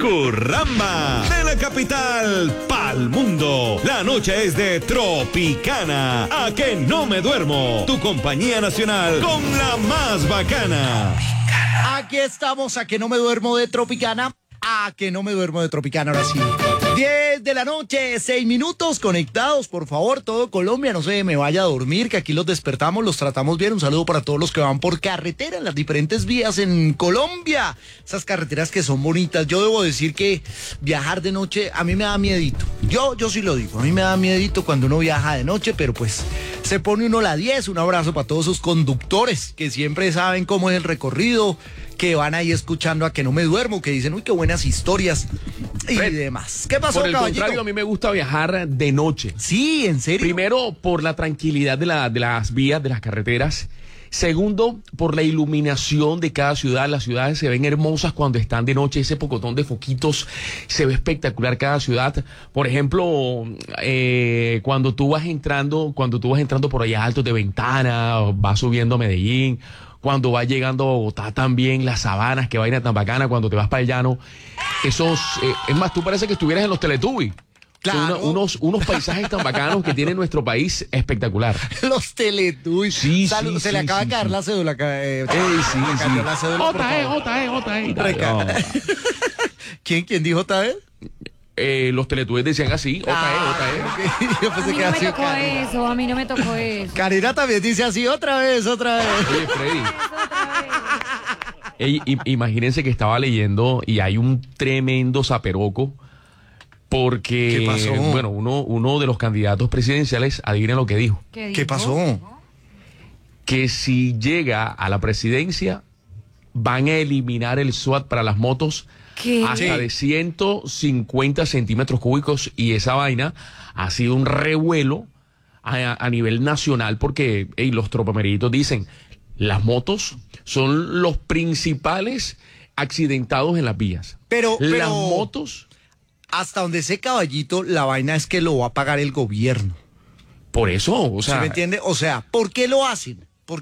Curramba, de la capital pa'l mundo. La noche es de Tropicana. A que no me duermo. Tu compañía nacional con la más bacana. Aquí estamos, a que no me duermo de Tropicana. A que no me duermo de Tropicana, ahora sí. 10 de la noche, 6 minutos, conectados, por favor, todo Colombia, no se me vaya a dormir, que aquí los despertamos, los tratamos bien. Un saludo para todos los que van por carretera en las diferentes vías en Colombia, esas carreteras que son bonitas. Yo debo decir que viajar de noche a mí me da miedito. Yo sí lo digo, a mí me da miedito cuando uno viaja de noche, pero pues se pone uno la 10. Un abrazo para todos esos conductores que siempre saben cómo es el recorrido, que van ahí escuchando a que no me duermo, que dicen, uy, qué buenas historias y Fred, demás. ¿Qué pasó, por el caballito? contrario, a mí me gusta viajar de noche. Sí, ¿en serio? Primero, por la tranquilidad de las vías, de las carreteras. Segundo, por la iluminación de cada ciudad. Las ciudades se ven hermosas cuando están de noche. Ese pocotón de foquitos, se ve espectacular cada ciudad. Por ejemplo, cuando tú vas entrando por allá altos de Ventana, vas subiendo a Medellín, cuando vas llegando a Bogotá también, las sabanas, que vaina tan bacana, cuando te vas para el llano. Esos, es más, tú parece que estuvieras en los Teletubbies. Claro. Unos paisajes tan bacanos que tiene nuestro país, espectacular. Los Teletubbies. Sí, Salud, sí, se le sí, acaba sí, de caer sí. la cédula. Sí, Cayó la cédula, por favor. JE. Reca- ¿Quién dijo JE? Los Teletubbies decían así, JE. Ok, yo A pensé mí que no era me así. tocó eso, a mí no me tocó eso. Karina también dice así, otra vez. Oye, Freddy. Imagínense que estaba leyendo y hay un tremendo zaperoco porque, ¿Qué pasó? bueno, uno de los candidatos presidenciales, adivinen lo que dijo, ¿Qué dijo? pasó? que si llega a la presidencia van a eliminar el SWAT para las motos ¿Qué? hasta Sí. de 150 centímetros cúbicos, y esa vaina ha sido un revuelo a nivel nacional porque los tropameritos dicen, las motos son los principales accidentados en las vías. Pero- las motos, Hasta donde ese caballito, la vaina es que lo va a pagar el gobierno. por eso, o ¿Sí sea, me entiende? O sea, ¿por qué lo hacen?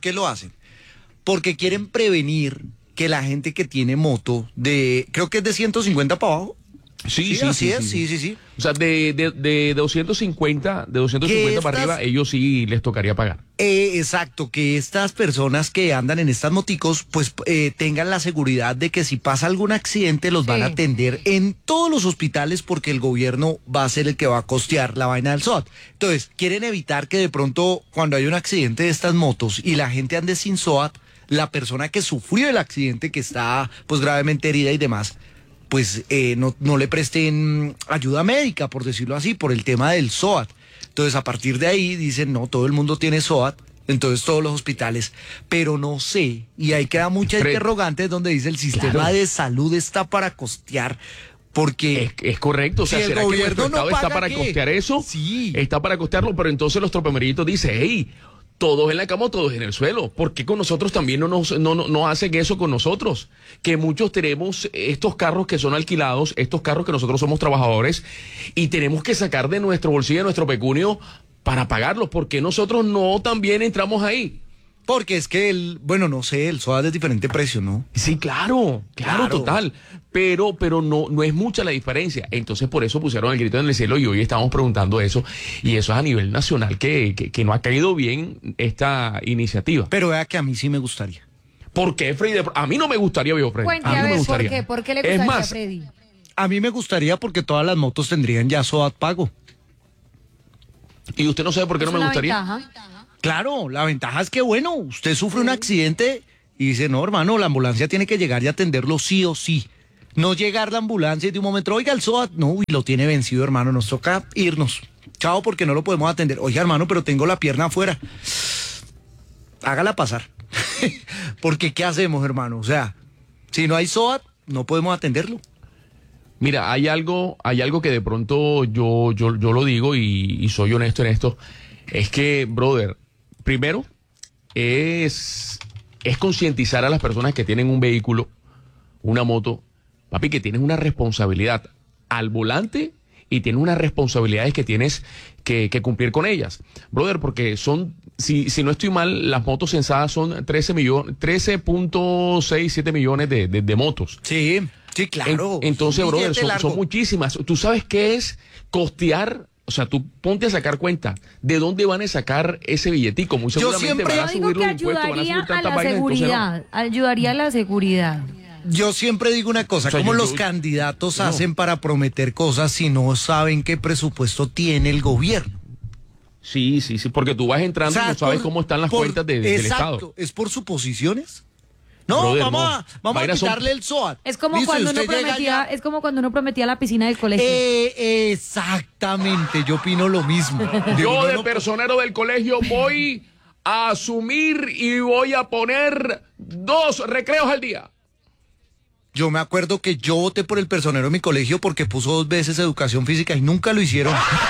Porque quieren prevenir que la gente que tiene moto creo que es de 150 para abajo. sí, así es, sí. O sea, de 250 Que para estas- arriba, ellos sí les tocaría pagar. Exacto, que estas personas que andan en estas moticos, pues tengan la seguridad de que si pasa algún accidente los van a Sí. atender en todos los hospitales, porque el gobierno va a ser el que va a costear la vaina del SOAT. Entonces, quieren evitar que de pronto cuando hay un accidente de estas motos y la gente ande sin SOAT, la persona que sufrió el accidente, que está pues gravemente herida y demás, pues no le presten ayuda médica, por decirlo así, por el tema del SOAT. Entonces, a partir de ahí dicen, no, todo el mundo tiene SOAT, entonces todos los hospitales, pero no sé, y ahí queda mucha Fred, interrogante donde dice el sistema claro. de salud está para costear, porque... Es correcto, o sea, Si el ¿será que gobierno nuestro no Estado está paga, para ¿qué? costear eso? Sí. Está para costearlo, pero entonces los tropameritos dicen, hey, todos en la cama o todos en el suelo. ¿Por qué con nosotros también no hacen eso con nosotros? Que muchos tenemos estos carros que son alquilados, estos carros que nosotros somos trabajadores y tenemos que sacar de nuestro bolsillo, de nuestro pecunio para pagarlos. ¿Por qué nosotros no también entramos ahí? Porque es que no sé, el SOAT es de diferente precio, ¿no? Sí, claro, total. Pero no es mucha la diferencia. Entonces, por eso pusieron el grito en el cielo y hoy estamos preguntando eso. Y eso es a nivel nacional, que no ha caído bien esta iniciativa. Pero vea que a mí sí me gustaría. ¿Por qué, Freddy? A mí no me gustaría, viejo Freddy. Cuente A mí a no me ver, gustaría. ¿por qué? ¿Por qué le Es gustaría a más, Freddy? A mí me gustaría porque todas las motos tendrían ya SOAT pago. ¿y usted no sabe por qué no Es me una gustaría? ventaja. Claro, la ventaja es que, bueno, usted sufre un accidente y dice, no, hermano, la ambulancia tiene que llegar y atenderlo sí o sí. No llegar la ambulancia y de un momento, oiga, el SOAT, no, uy, lo tiene vencido, hermano, nos toca irnos. Chao, porque no lo podemos atender. Oiga, hermano, pero tengo la pierna afuera. Hágala pasar. Porque, ¿qué hacemos, hermano? O sea, si no hay SOAT, no podemos atenderlo. Mira, hay algo que de pronto yo lo digo y soy honesto en esto. Es que, brother, primero es concientizar a las personas que tienen un vehículo, una moto, papi, que tienes una responsabilidad al volante y tienes unas responsabilidades que tienes que cumplir con ellas. Brother, porque son, si no estoy mal, las motos censadas son 13.6, 7 millones de motos. Sí. Sí, claro. Entonces, Un brother, billete largo. son muchísimas. ¿Tú sabes qué es costear? O sea, tú ponte a sacar cuenta de dónde van a sacar ese billetico. Muy seguramente siempre- van a Yo digo subir que los impuestos, van a ayudaría subir a tantas la vainas. entonces no. seguridad. Ayudaría a la seguridad. Yo siempre digo una cosa, O sea, ¿cómo yo- los yo- candidatos no. hacen para prometer cosas si no saben qué presupuesto tiene el gobierno? Sí, porque tú vas entrando y no sabes por- cómo están las por- cuentas del exacto, Estado. ¿es por suposiciones? No, Brother, vamos no. a Vainas son- quitarle el SOAT. Es como Listo, y cuando uno usted llega prometía, allá- es como cuando uno prometía la piscina del colegio. Exactamente, yo opino lo mismo. Digo, Yo no, de no, personero del colegio voy a asumir y voy a poner 2 recreos al día. Yo me acuerdo que yo voté por el personero de mi colegio porque puso 2 veces educación física y nunca lo hicieron.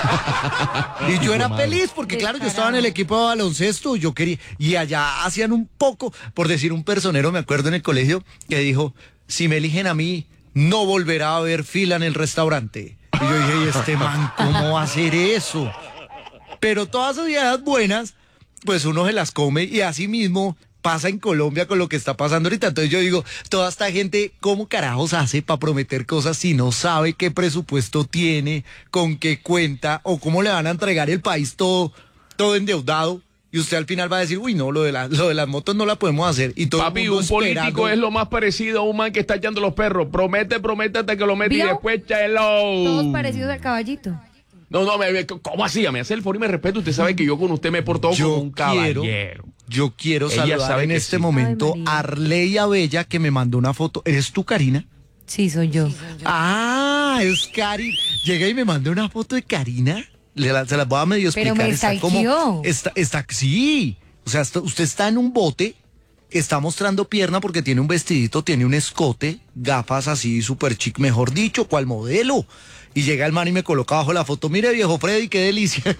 Y yo era feliz porque, claro, yo estaba en el equipo de baloncesto, yo quería, y allá hacían un poco, por decir un personero, me acuerdo en el colegio, que dijo, si me eligen a mí, no volverá a haber fila en el restaurante. Y yo dije, ¿y este man cómo va a hacer eso? Pero todas esas ideas buenas, pues uno se las come y así mismo pasa en Colombia con lo que está pasando ahorita. Entonces yo digo, toda esta gente, ¿cómo carajos hace para prometer cosas si no sabe qué presupuesto tiene, con qué cuenta, o cómo le van a entregar el país todo endeudado? Y usted al final va a decir, uy, no, lo de las motos no la podemos hacer. Y todo Papi, el mundo un político esperando. es lo más parecido a un man que está echando los perros. Promete hasta que lo mete y ¿Vio? después échalo. Todos parecidos al caballito. No, ¿cómo así? Me hace el favor y me respeto. Usted sabe que yo con usted me porto como un caballero. Yo quiero Ella saludar sabe en que este sí. momento Ay, María. a Arley Abella, que me mandó una foto. ¿Eres tú, Karina? Sí, soy yo. Ah, es Karina. Llega y me mandó una foto de Karina. Se las voy a medio Pero explicar. me Está stalkeó. sí. O sea, usted está en un bote, está mostrando pierna porque tiene un vestidito, tiene un escote, gafas así súper chic, mejor dicho, ¿cuál modelo? Y llega el man y me coloca abajo la foto. Mire, viejo Freddy, qué delicia.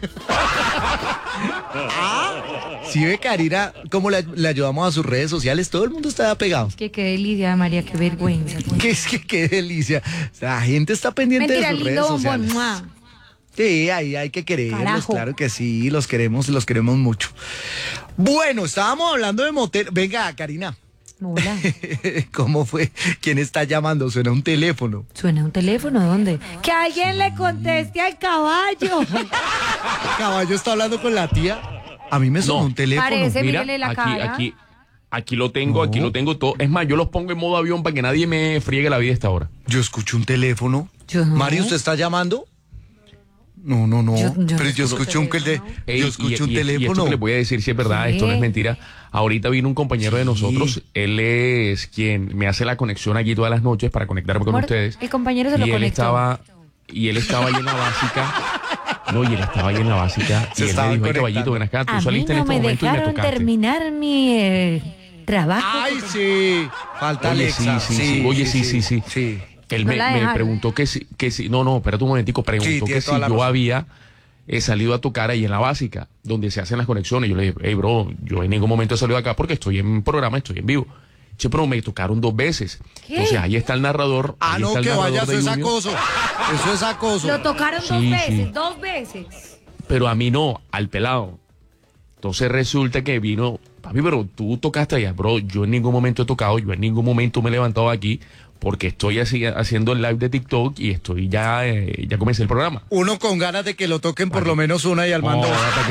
Sí ve, Karina, cómo le ayudamos a sus redes sociales. Todo el mundo está pegado. Es que qué delicia, María, qué vergüenza. Qué delicia. La gente está pendiente Mentira, de sus redes lindo bombón. sociales. ¡Mua! Sí, ahí hay que quererlos, Carajo. claro que sí, los queremos mucho. Bueno, estábamos hablando de motel. Venga, Karina, Hola. ¿cómo fue? ¿Quién está llamando? Suena un teléfono. ¿Suena un teléfono? ¿Dónde? Que alguien le conteste al caballo. Caballo está hablando con la tía. A mí me sonó No. un teléfono. Parece- Mira, mírele la cara. aquí lo tengo, todo. Es más, yo los pongo en modo avión para que nadie me friegue la vida a esta hora. Yo escucho un teléfono. Yo no. Mario, ¿usted está llamando? No. Yo Pero no yo escucho un, Ey, yo escucho un y esto teléfono. que les voy a decir si es verdad, ¿Qué? esto no es mentira. Ahorita vino un compañero de Sí. nosotros, él es quien me hace la conexión allí todas las noches para conectarme con Amor, ustedes. el compañero se lo y él conectó. estaba ahí en la básica. No, y él estaba ahí en la básica. Se y él me estaban dijo, "Ay, conectando. caballito, ven acá, tú A mí saliste en no este me momento y me dejaron tocaste". terminar mi trabajo. Ay, sí. Falta Oye, Alexa. sí. Oye, sí. Sí. Él No me la dejaron. preguntó que si, no, espérate un momentico, preguntó Sí, tiene que si toda la yo razón. había salido a tocar ahí en la básica, donde se hacen las conexiones. Yo le dije, hey, bro, yo en ningún momento he salido acá porque estoy en programa, estoy en vivo. Che, pero me tocaron 2 veces. ¿Qué? Entonces ahí está el narrador. Ah, ahí no, está el que narrador vaya, eso de es Junior. acoso. Eso es acoso. Lo tocaron Sí, dos veces, sí. 2 veces. Pero a mí no, al pelado. Entonces resulta que vino, papi, pero tú tocaste allá, bro. Yo en ningún momento he tocado, yo en ningún momento me he levantado aquí porque estoy haciendo el live de TikTok y estoy ya comencé el programa. Uno con ganas de que lo toquen por lo menos una y al mando. para que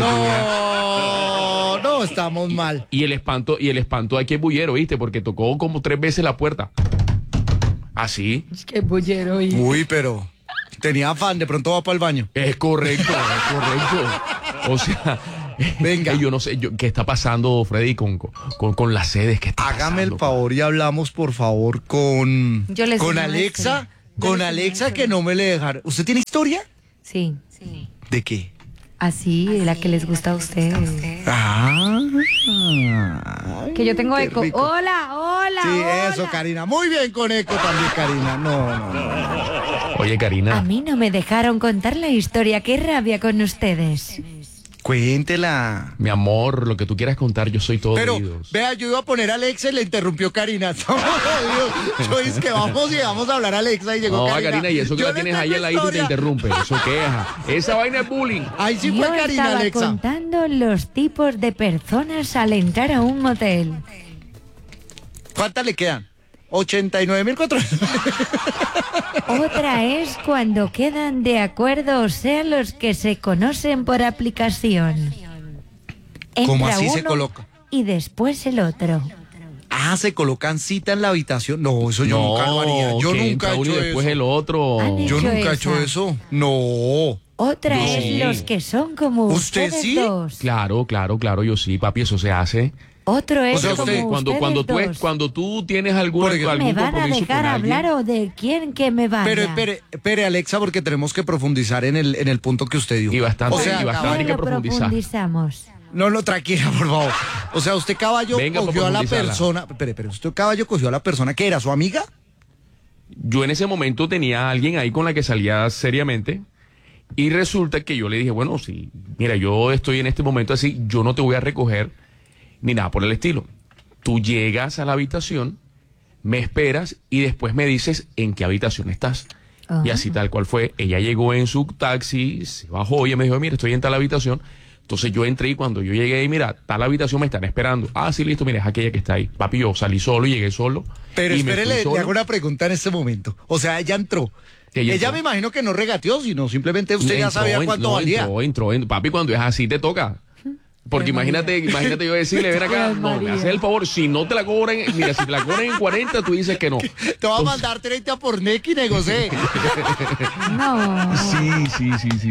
tú No, estamos mal. Y el espanto aquí es bullero, ¿viste? Porque tocó como 3 veces la puerta. Así. Qué bollero. Uy, pero tenía afán, de pronto va para el baño. Es correcto. O sea, Venga. yo no sé qué está pasando, Freddy, con las sedes que está Hágame el pasando, favor y hablamos, por favor, con Yo les con digo una Alexa. historia. Yo Con les digo una Alexa que historia. no me le dejaron. ¿Usted tiene historia? Sí. ¿De qué? Así, la que les gusta a ustedes. Ah. Que yo tengo qué eco. rico. Hola. Sí, hola. eso, Karina. Muy bien con eco también, Karina. No. Oye, A Karina, mí no me dejaron contar la historia. Qué rabia con ustedes. Cuéntela. mi amor, lo que tú quieras contar, yo soy todo Pero, oídos. vea, yo iba a poner a Alexa y le interrumpió Karina. Estamos jodidos. Yo es que vamos a hablar a Alexa y llegó No, Karina. Karina, y eso que Yo la le tienes ahí tengo al aire y te historia. interrumpe. Eso queja. Esa vaina es bullying. Ahí sí Yo fue Karina, estaba Alexa. contando los tipos de personas al entrar a un motel. ¿Cuántas le quedan? 89.400. Otra es cuando quedan de acuerdo, o sea, los que se conocen por aplicación. ¿Cómo Entra así se uno coloca? y después el otro. Ah, se colocan cita en la habitación. No, eso yo nunca lo haría. Yo que nunca entra he uno hecho y después eso. el otro. Han Yo hecho nunca he hecho esa. eso. No. Otra No. es los que son como ¿Usted ustedes sí? dos. Claro, yo sí, papi, eso se hace. Otro es O sea, como usted- ustedes dos. Cuando tú tienes algún Por ejemplo, ¿Me van a compromiso dejar con alguien, hablar o de quién que me vaya? Pero espere, Alexa, porque tenemos que profundizar en el punto que usted dijo. Y bastante, O sea, y bastante. hay que lo profundizar. profundizamos. No, tranquila, por favor. O sea, usted caballo Venga, cogió a la profundizarla. persona. Pero usted caballo cogió a la persona que era su amiga. Yo en ese momento tenía a alguien ahí con la que salía seriamente y resulta que yo le dije, bueno, sí, mira, yo estoy en este momento así, yo no te voy a recoger ni nada por el estilo. Tú llegas a la habitación, me esperas y después me dices en qué habitación estás. Y así tal cual fue. Ella llegó en su taxi, se bajó y ella me dijo, mira, estoy en tal habitación. Entonces yo entré y cuando yo llegué y mira, tal habitación me están esperando. Ah, sí, listo, mira, es aquella que está ahí. Papi, yo salí solo y llegué solo. Pero y me espere, fui le solo. hago una pregunta en este momento. O sea, ella entró. Ella Ella entró. me imagino que no regateó, sino simplemente usted ya Entró, sabía cuánto no, valía. Entró. Papi, cuando es así te toca. Porque imagínate yo decirle, ven acá, Ay, no, me María. haces el favor, si no te la cobran, mira, si te la cobran en 40, tú dices que no. Te va a mandar 30 por NEC y negocié. No. Sí.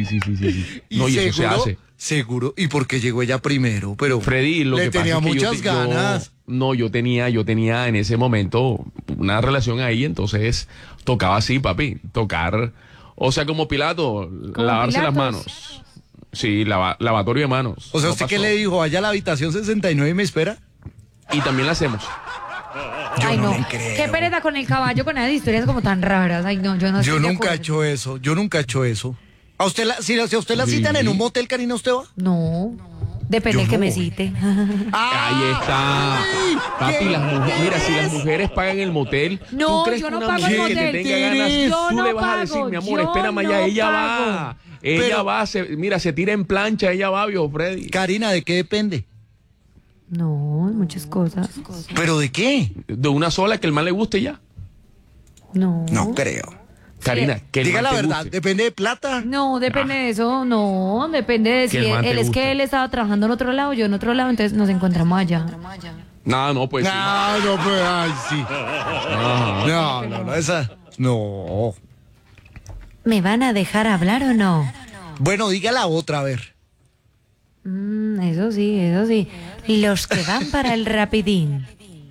Y No, y eso se seguro, hace. seguro. ¿Y por qué llegó ella primero? Pero Freddy, lo le que pasa tenía es que muchas ganas. yo tenía en ese momento una relación ahí, entonces tocaba así, papi, tocar, o sea, como Pilato, Como lavarse las Pilatos. manos. Sí, lavatorio de manos. O sea, No ¿usted qué pasó. le dijo? Vaya a la habitación 69 y me espera. Y también la hacemos. Yo Ay, no no. le creo. Qué pereza con el caballo, con esas historias como tan raras. Ay, no, yo no Yo estoy de nunca he acuerdo. hecho eso. Yo nunca he hecho eso. ¿A usted si a usted la citan en un motel, Karina, usted va? No. Depende Yo del que no me voy. cite. Ahí está. Ay, Papi, ¿qué las mujeres, mira, si las es? mujeres pagan el motel, No, ¿tú crees yo que no una pago el mujer que motel. te tenga ganas, Yo tú no le vas a pago, decir, mi amor, yo espérame allá, no ella pago. va. Ella Pero- va, mira, se tira en plancha, ella va, viejo Freddy. Karina, ¿de qué depende? No, muchas cosas. ¿Pero de qué? De una sola que el man le guste ya. No. No creo. Karina, que el Diga man la te verdad, guste. ¿depende de plata? No, depende de eso, no, depende de si Que el man te él es guste. que él estaba trabajando en otro lado, yo en otro lado, entonces nos encontramos allá. No, pues sí. No, pues, ay, sí. Ajá. No, esa. No. ¿Me van a dejar hablar o no? Bueno, diga la otra, a ver. Eso sí. Los que van para el rapidín.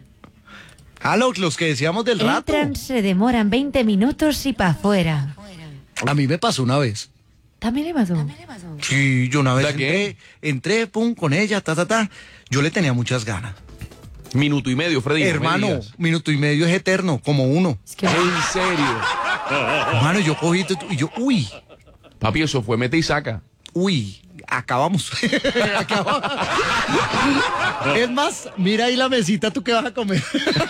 Ah, los que decíamos del rato. Entran, se demoran 20 minutos y para afuera. A mí me pasó una vez. ¿También le pasó? Sí, yo una vez ¿De qué? entré, pum, con ella, ta. Yo le tenía muchas ganas. Minuto y medio, Freddy. no me Hermano, digas. minuto y medio es eterno, como uno. Es que En serio. Hermano, yo cogí y yo, uy, Papi, eso fue mete y saca. acabamos. Acabamos. Es más, mira ahí la mesita, ¿tú qué vas a comer?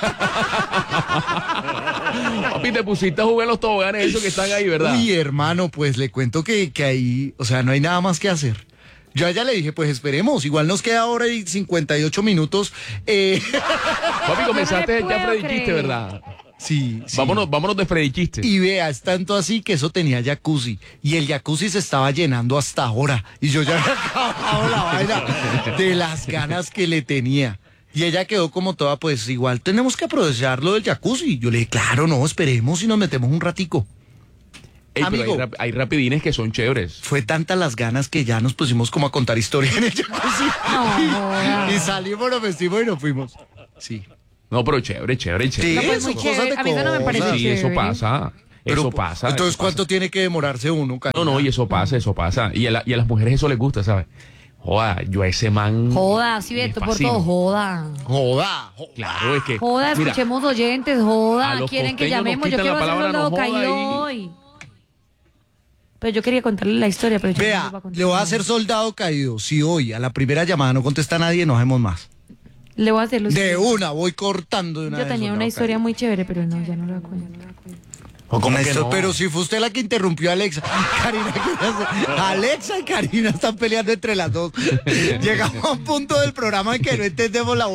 Papi, te pusiste a jugar los toboganes esos que están ahí, ¿verdad? Uy, hermano, pues le cuento que ahí, o sea, no hay nada más que hacer. Yo a ella le dije, pues esperemos, igual nos queda ahora y 58 minutos. Papi, comenzaste No me ya puedo Freddy Chiste, creer. ¿verdad? Sí. Vámonos de Freddy Chiste. Y vea, es tanto así que eso tenía jacuzzi. Y el jacuzzi se estaba llenando hasta ahora. Y yo ya había acabado la vaina de las ganas que le tenía. Y ella quedó como toda, pues igual tenemos que aprovechar lo del jacuzzi. Yo le dije, claro, no, esperemos y nos metemos un ratico. Ey, pero amigo. hay rapidines que son chéveres. Fue tantas las ganas que ya nos pusimos como a contar historia en el jacuzzi. No. Y salimos, nos vestimos y nos fuimos. Sí. No, pero chévere. Sí, No, pues son muy cosas chévere. de A mí eso no me parece cosas. Sí, eso chévere. pasa. Eso pasa. Entonces, eso ¿cuánto pasa. tiene que demorarse uno, Karina? No, y eso pasa. Y a las mujeres eso les gusta, ¿sabes? Joda, yo a ese man. Joda, sí, me Beto, por fascino. todo, joda. Joda. Claro, es que. Joda, mira, escuchemos oyentes, a joda. los Quieren que costeños nos llamemos, yo quitan quiero la hacer palabra soldado no joda caído y- hoy. Pero yo quería contarle la historia, pero yo no Vea, iba a contar le voy a nada. hacer soldado caído. Si hoy a la primera llamada no contesta nadie, no hacemos más. Le voy a hacer los De una, voy cortando de una Yo vez, tenía una soldado historia caído. muy chévere, pero no, ya no la cuento. ¿O cómo que Esto, no? pero si fue usted la que interrumpió a Alexa. Karina, ¿qué hace? Alexa y Karina están peleando entre las dos. Llegamos a un punto del programa en que no entendemos la